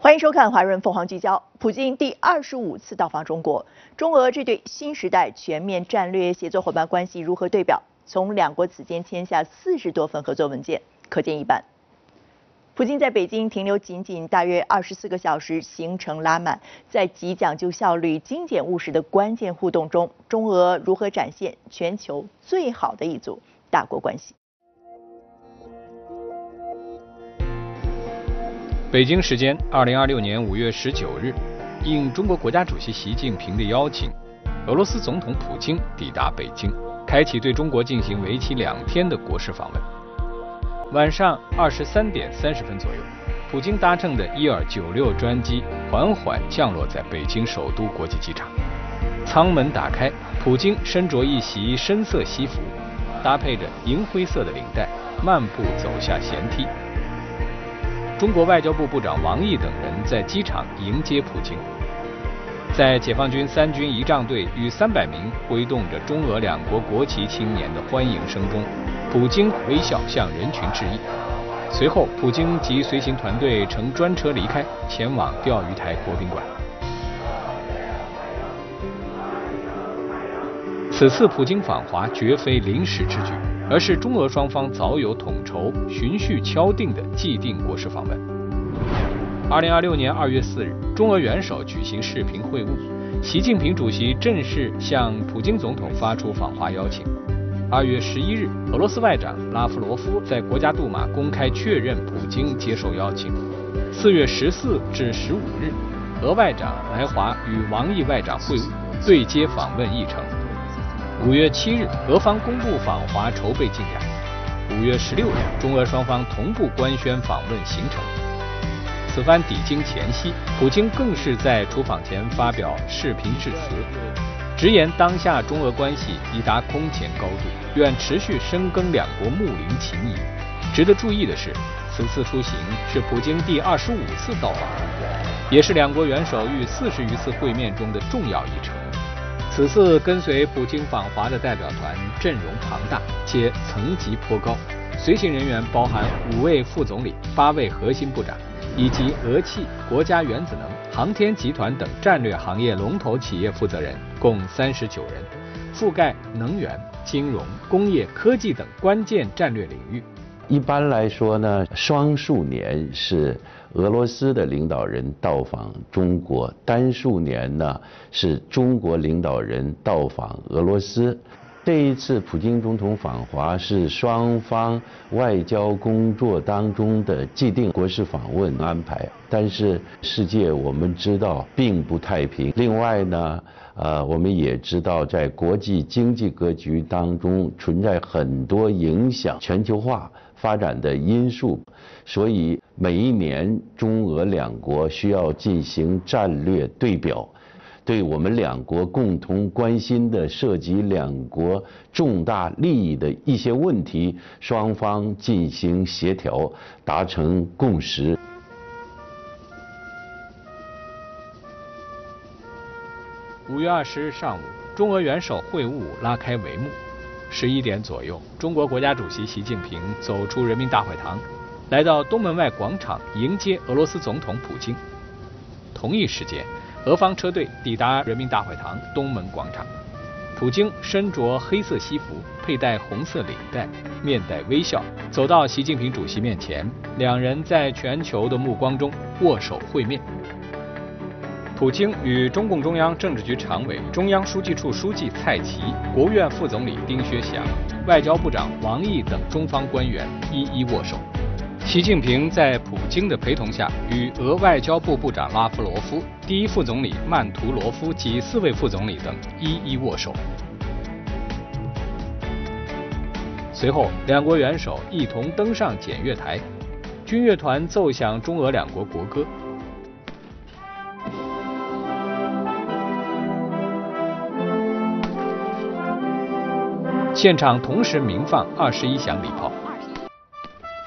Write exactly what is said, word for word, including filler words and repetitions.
欢迎收看《华润凤凰聚焦》。普京第二十五次到访中国，中俄这对新时代全面战略协作伙伴关系如何对表？从两国此间签下四十多份合作文件，可见一斑。普京在北京停留仅仅大约二十四个小时，行程拉满，在极讲究效率、精简务实的关键互动中，中俄如何展现全球最好的一组大国关系？ 北京时间二零二六年五月十九日，应中国国家主席习近平的邀请，俄罗斯总统普京抵达北京，开启对中国进行为期两天的国事访问。晚上二十三点三十分左右，普京搭乘的伊尔九六专机缓缓降落在北京首都国际机场。舱门打开，普京身着一袭深色西服，搭配着银灰色的领带，漫步走下舷梯。中国外交部部长王毅等人在机场迎接普京。在解放军三军仪仗队与三百名挥动着中俄两国国旗青年的欢迎声中，普京微笑向人群致意。随后，普京及随行团队乘专车离开，前往钓鱼台国宾馆。此次普京访华绝非临时之举，而是中俄双方早有统筹、循序敲定的既定国事访问。二零二六年二月四日，中俄元首举行视频会晤，习近平主席正式向普京总统发出访华邀请。二月十一日，俄罗斯外长拉夫罗夫在国家杜马公开确认普京接受邀请。四月十四至十五日，俄外长来华与王毅外长会晤，对接访问议程。五月七日，俄方公布访华筹备进展。五月十六日，中俄双方同步官宣访问行程。此番抵京前夕，普京更是在出访前发表视频致辞，直言当下中俄关系已达空前高度，愿持续深耕两国睦邻情谊。值得注意的是，此次出行是普京第二十五次到访中国，也是两国元首逾四十余次会面中的重要一程。此次跟随普京访华的代表团阵容庞大，且层级颇高，随行人员包含五位副总理、八位核心部长，以及俄气、国家原子能、航天集团等战略行业龙头企业负责人，共三十九人，覆盖能源、金融、工业、科技等关键战略领域。 一般来说呢，双数年是俄罗斯的领导人到访中国，单数年呢是中国领导人到访俄罗斯。这一次普京总统访华是双方外交工作当中的既定国事访问安排，但是世界我们知道并不太平。另外呢，呃，我们也知道在国际经济格局当中存在很多影响全球化发展的因素，所以每一年中俄两国需要进行战略对表，对我们两国共同关心的涉及两国重大利益的一些问题，双方进行协调，达成共识。 五月二十日上午，中俄元首会晤拉开帷幕。十一点左右，中国国家主席习近平走出人民大会堂，来到东门外广场迎接俄罗斯总统普京。同一时间，俄方车队抵达人民大会堂东门广场。普京身着黑色西服，佩戴红色领带，面带微笑，走到习近平主席面前，两人在全球的目光中握手会面。普京与中共中央政治局常委、中央书记处书记蔡奇、国务院副总理丁薛祥、外交部长王毅等中方官员一一握手。习近平在普京的陪同下，与俄外交部部长拉夫罗夫、第一副总理曼图罗夫及四位副总理等一一握手。随后，两国元首一同登上检阅台，军乐团奏响中俄两国国歌。现场同时鸣放二十一响礼炮。